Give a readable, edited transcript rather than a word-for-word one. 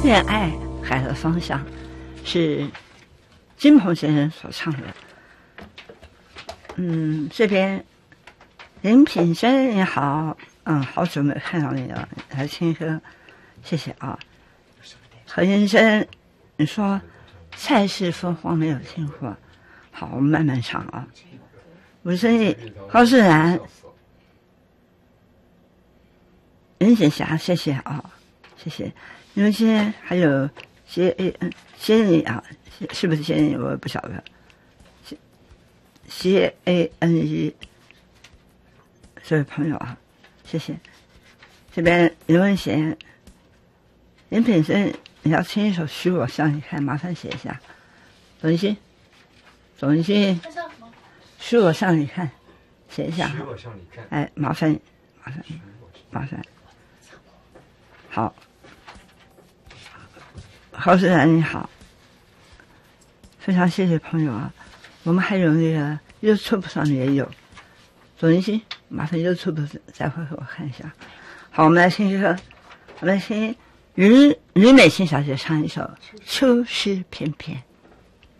恋爱海的方向是金鹏先生所唱的。这边林品生你好，好久没看到你了，来听歌，谢谢啊。何先生，你说菜市风光没有听过，好，我们慢慢唱啊。吴声义、高世兰、任显霞，谢谢啊，谢谢。因为今天还有仙女啊，是不是仙女？我也不晓得。CANE， 这位朋友啊，谢谢。这边刘文贤、林品生，你要听一首《许我向你看》，麻烦写一下。左文新，许我向你看，写一下。许我向你看。哎，麻烦。好，郝世兰你好，非常谢谢朋友啊。我们还有那个 YouTube 上也有，左文新，麻烦 YouTube 再会给我看一下。好，我们来听一个，我们来听于美琴小姐唱一首《秋诗翩翩》。